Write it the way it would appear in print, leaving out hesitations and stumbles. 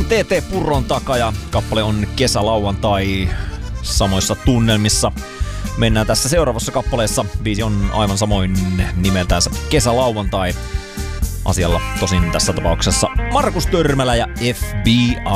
TT Purron takaa ja kappale on Kesälauantai samoissa tunnelmissa. Mennään tässä seuraavassa kappaleessa. Biisi on aivan samoin nimeltänsä Kesälauantai. Asialla tosin tässä tapauksessa Markus Törmälä ja FBI.